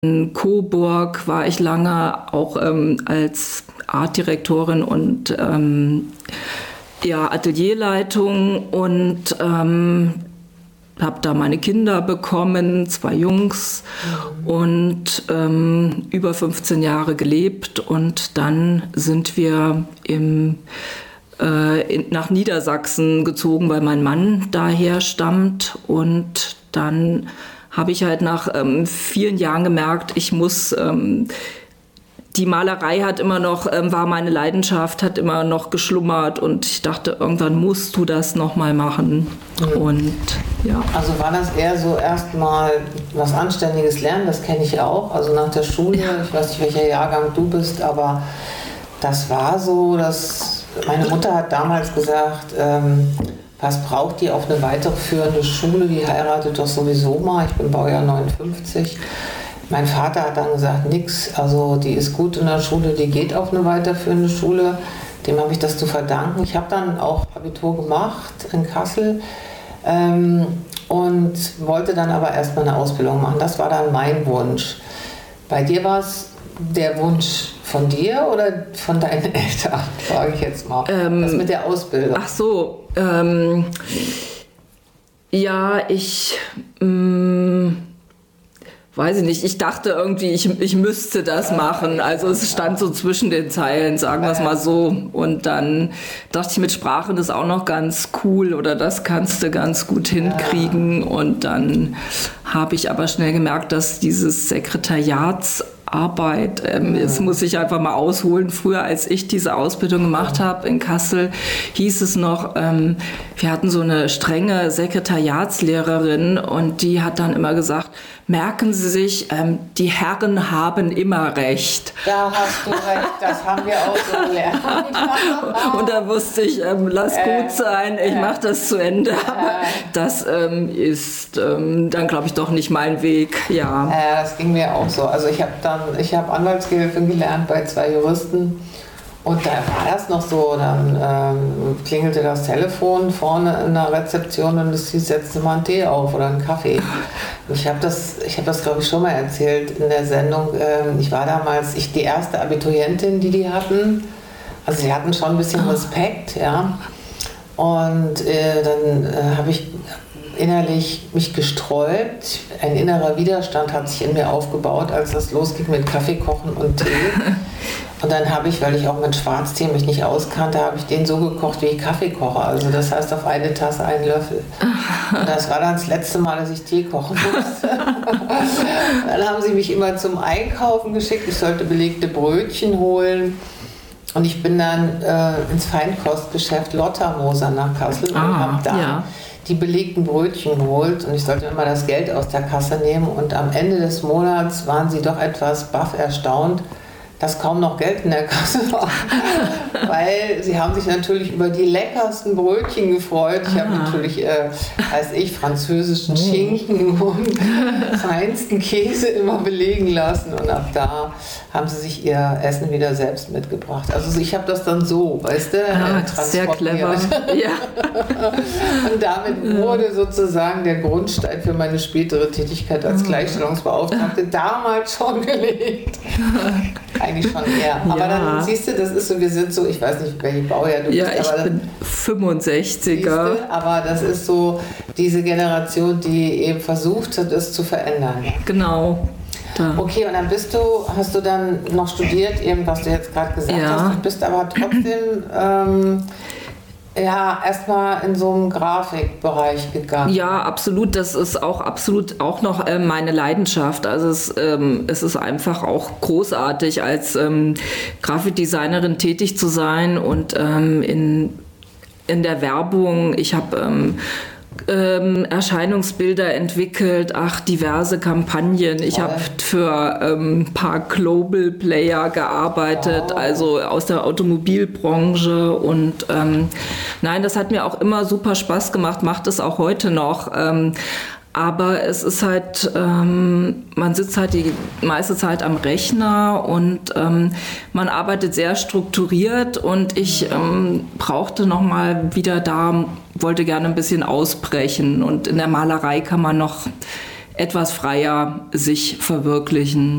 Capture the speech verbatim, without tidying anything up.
In Coburg war ich lange auch ähm, als Artdirektorin und ähm, ja, Atelierleitung und ähm, habe da meine Kinder bekommen, zwei Jungs mhm. und ähm, über fünfzehn Jahre gelebt und dann sind wir im, äh, in, nach Niedersachsen gezogen, weil mein Mann daher stammt und dann habe ich halt nach ähm, vielen Jahren gemerkt, ich muss, ähm, die Malerei hat immer noch, ähm, war meine Leidenschaft, hat immer noch geschlummert und ich dachte, irgendwann musst du das nochmal machen. Mhm. Und ja. Also war das eher so erstmal was Anständiges lernen, das kenne ich auch, also nach der Schule, ja. Ich weiß nicht, welcher Jahrgang du bist, aber das war so, dass meine Mutter hat damals gesagt, ähm, was braucht die auf eine weiterführende Schule? Die heiratet doch sowieso mal. Ich bin Baujahr neunundfünfzig. Mein Vater hat dann gesagt, nix. Also die ist gut in der Schule, die geht auf eine weiterführende Schule. Dem habe ich das zu verdanken. Ich habe dann auch Abitur gemacht in Kassel ähm, und wollte dann aber erstmal eine Ausbildung machen. Das war dann mein Wunsch. Bei dir war es der Wunsch von dir oder von deinen Eltern, frage ich jetzt mal. Ähm, das mit der Ausbildung. Ach so, ähm, ja, ich mh, weiß ich nicht. Ich dachte irgendwie, ich, ich müsste das machen. Also es stand so zwischen den Zeilen, sagen wir es mal so. Und dann dachte ich, mit Sprachen ist auch noch ganz cool oder das kannst du ganz gut hinkriegen. Und dann habe ich aber schnell gemerkt, dass dieses Sekretariats Arbeit. Ähm, jetzt muss ich einfach mal ausholen. Früher, als ich diese Ausbildung gemacht habe in Kassel, hieß es noch, ähm, wir hatten so eine strenge Sekretariatslehrerin und die hat dann immer gesagt, merken Sie sich, ähm, die Herren haben immer recht. Da hast du recht, das haben wir auch so gelernt. Und da wusste ich, ähm, lass äh, gut sein, ich äh, mache das zu Ende. Aber äh, das ähm, ist ähm, dann, glaube ich, doch nicht mein Weg. Ja, äh, das ging mir auch so. Also ich habe dann Ich habe Anwaltsgehilfin gelernt bei zwei Juristen und da war das noch so, dann ähm, klingelte das Telefon vorne in der Rezeption und es hieß, setzte mal einen Tee auf oder einen Kaffee. Ich habe das, ich habe das glaube ich schon mal erzählt in der Sendung, ähm, ich war damals ich, die erste Abiturientin, die die hatten, also sie hatten schon ein bisschen Respekt, ja, und äh, dann äh, habe ich innerlich mich gesträubt. Ein innerer Widerstand hat sich in mir aufgebaut, als das losging mit Kaffee kochen und Tee. Und dann habe ich, weil ich auch mit Schwarztee mich nicht auskannte, habe ich den so gekocht, wie ich Kaffee koche. Also das heißt auf eine Tasse einen Löffel. Und das war dann das letzte Mal, dass ich Tee kochen musste. Dann haben sie mich immer zum Einkaufen geschickt. Ich sollte belegte Brötchen holen. Und ich bin dann äh, ins Feinkostgeschäft Lottermoser nach Kassel und ah, habe da ja. die belegten Brötchen geholt und ich sollte immer das Geld aus der Kasse nehmen und am Ende des Monats waren sie doch etwas baff erstaunt, dass kaum noch Geld in der Kasse war, weil sie haben sich natürlich über die leckersten Brötchen gefreut. Ich habe natürlich, äh, weiß ich, französischen Schinken und feinsten Käse immer belegen lassen und ab da haben sie sich ihr Essen wieder selbst mitgebracht. Also ich habe das dann so, weißt du, ah, äh, sehr clever. Ja. Und damit wurde sozusagen der Grundstein für meine spätere Tätigkeit als Gleichstellungsbeauftragte damals schon gelegt. Eigentlich schon eher. Aber ja. Dann siehst du, das ist so, wir sind so, ich weiß nicht, welche Baujahr du ja, bist. Ja, ich aber bin fünfundsechziger. Du, aber das ist so diese Generation, die eben versucht hat, es zu verändern. Genau. Da. Okay, und dann bist du, hast du dann noch studiert, eben was du jetzt gerade gesagt ja. hast, du bist aber trotzdem ähm, ja, erstmal in so einem Grafikbereich gegangen. Ja, absolut. Das ist auch absolut auch noch äh, meine Leidenschaft. Also es, ähm, es ist einfach auch großartig, als ähm, Grafikdesignerin tätig zu sein und ähm, in, in der Werbung. Ich habe ähm, Ähm, Erscheinungsbilder entwickelt, ach, diverse Kampagnen. Ich habe für ähm, ein paar Global Player gearbeitet, oh. also aus der Automobilbranche und ähm, nein, das hat mir auch immer super Spaß gemacht, macht es auch heute noch. Ähm, Aber es ist halt, ähm, man sitzt halt die meiste Zeit am Rechner und ähm, man arbeitet sehr strukturiert und ich ähm, brauchte nochmal wieder da, wollte gerne ein bisschen ausbrechen und in der Malerei kann man noch etwas freier sich verwirklichen.